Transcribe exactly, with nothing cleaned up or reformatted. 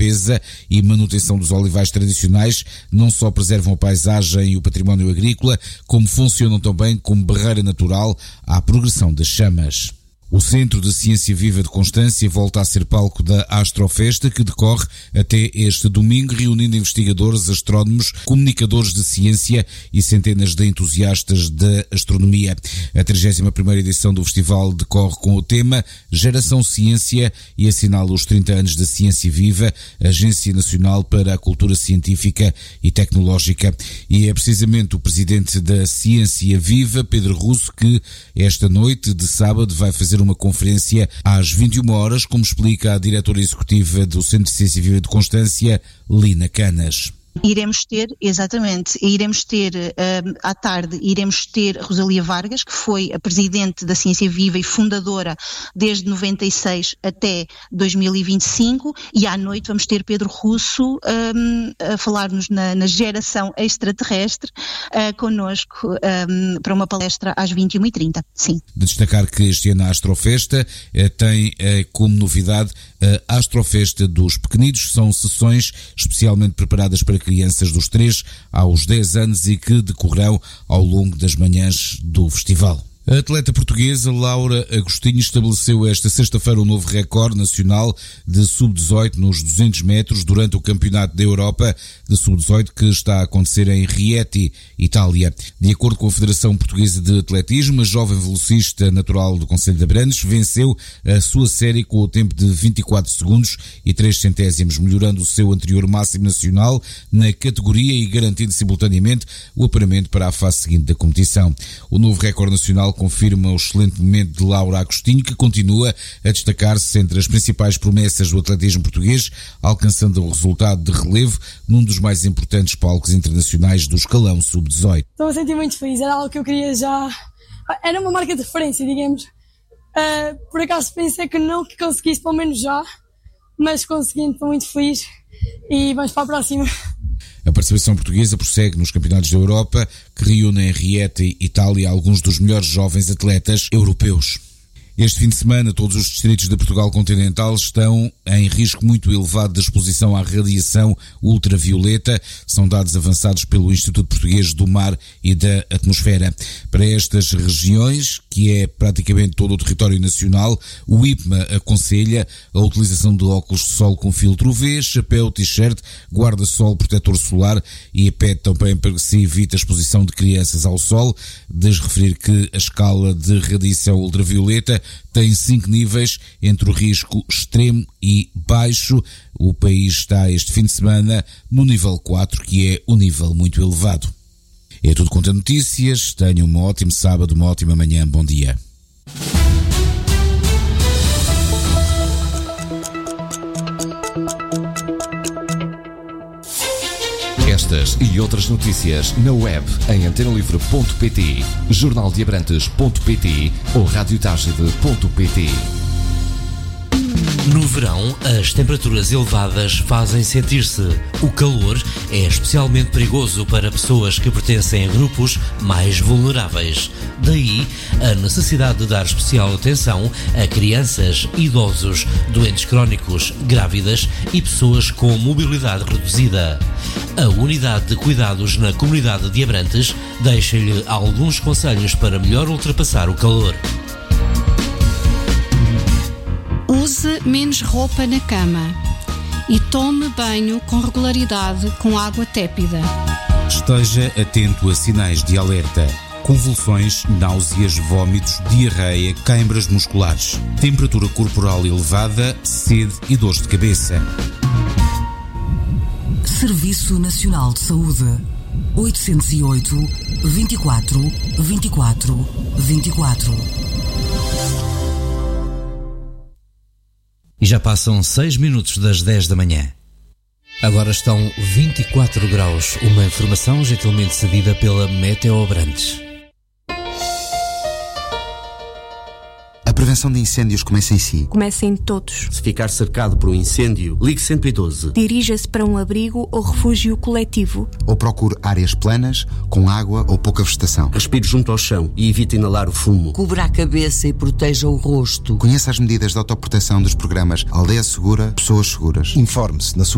defesa e manutenção dos olivais tradicionais não só preservam a paisagem e o património agrícola, como funcionam também como barreira natural à progressão das chamas. O Centro de Ciência Viva de Constância volta a ser palco da Astrofesta, que decorre até este domingo, reunindo investigadores, astrónomos, comunicadores de ciência e centenas de entusiastas da astronomia. A trigésima primeira edição do festival decorre com o tema Geração Ciência e assinala os trinta anos da Ciência Viva, Agência Nacional para a Cultura Científica e Tecnológica. E é precisamente o presidente da Ciência Viva, Pedro Russo, que esta noite de sábado vai fazer uma conferência às vinte e uma horas, como explica a diretora executiva do Centro de Ciência Viva de Constância, Lina Canas. Iremos ter, exatamente, iremos ter, um, à tarde, iremos ter Rosalia Vargas, que foi a presidente da Ciência Viva e fundadora desde noventa e seis até dois mil e vinte e cinco, e à noite vamos ter Pedro Russo um, a falar-nos na, na geração extraterrestre, uh, connosco um, para uma palestra às vinte e uma e trinta, sim. De destacar que este ano a Astrofesta uh, tem uh, como novidade a Astrofesta dos Pequeninos. São sessões especialmente preparadas para crianças dos três aos dez anos e que decorrerão ao longo das manhãs do festival. A atleta portuguesa Laura Agostinho estabeleceu esta sexta-feira um novo recorde nacional de sub dezoito nos duzentos metros durante o Campeonato da Europa de sub dezoito que está a acontecer em Rieti, Itália. De acordo com a Federação Portuguesa de Atletismo, a jovem velocista natural do Concelho de Abrantes venceu a sua série com o tempo de vinte e quatro segundos e três centésimos, melhorando o seu anterior máximo nacional na categoria e garantindo simultaneamente o apuramento para a fase seguinte da competição. O novo recorde nacional confirma o excelente momento de Laura Agostinho, que continua a destacar-se entre as principais promessas do atletismo português, alcançando o resultado de relevo num dos mais importantes palcos internacionais do escalão sub dezoito. Estou a sentir muito feliz, era algo que eu queria já... Era uma marca de referência, digamos. Uh, por acaso pensei que não que conseguisse, pelo menos já, mas consegui, estou muito feliz e vamos para a próxima. A participação portuguesa prossegue nos campeonatos da Europa, que reúnem em Rieti, Itália, alguns dos melhores jovens atletas europeus. Este fim de semana, todos os distritos de Portugal continental estão em risco muito elevado de exposição à radiação ultravioleta. São dados avançados pelo Instituto Português do Mar e da Atmosfera. Para estas regiões, que é praticamente todo o território nacional, o I P M A aconselha a utilização de óculos de sol com filtro U V, chapéu, t-shirt, guarda-sol, protetor solar e pede também para que se evite a exposição de crianças ao sol. Desde referir que a escala de radiação ultravioleta tem cinco níveis, entre o risco extremo e baixo. O país está este fim de semana no nível quatro, que é um nível muito elevado. É tudo quanto a notícias. Tenham um ótimo sábado, uma ótima manhã. Bom dia. Estas e outras notícias na web em antena livre ponto pt, jornal de abrantes ponto pt ou rádio tagide ponto pt. No verão, as temperaturas elevadas fazem sentir-se. O calor é especialmente perigoso para pessoas que pertencem a grupos mais vulneráveis. Daí, a necessidade de dar especial atenção a crianças, idosos, doentes crónicos, grávidas e pessoas com mobilidade reduzida. A Unidade de Cuidados na Comunidade de Abrantes deixa-lhe alguns conselhos para melhor ultrapassar o calor. Use menos roupa na cama e tome banho com regularidade com água tépida. Esteja atento a sinais de alerta: convulsões, náuseas, vômitos, diarreia, câimbras musculares, temperatura corporal elevada, sede e dores de cabeça. Serviço Nacional de Saúde. oitocentos e oito, vinte e quatro, vinte e quatro, vinte e quatro. E já passam seis minutos das dez da manhã. Agora estão vinte e quatro graus. Uma informação gentilmente cedida pela Meteo Abrantes. A prevenção de incêndios começa em si. Começa em todos. Se ficar cercado por um incêndio, ligue cento e doze. Dirija-se para um abrigo ou refúgio coletivo. Ou procure áreas planas, com água ou pouca vegetação. Respire junto ao chão e evite inalar o fumo. Cubra a cabeça e proteja o rosto. Conheça as medidas de autoproteção dos programas Aldeia Segura, Pessoas Seguras. Informe-se na sua